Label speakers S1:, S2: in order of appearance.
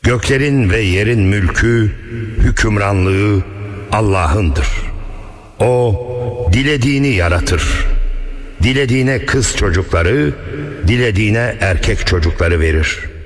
S1: Göklerin ve yerin mülkü, hükümranlığı Allah'ındır. O dilediğini yaratır. Dilediğine kız çocukları, dilediğine erkek çocukları verir.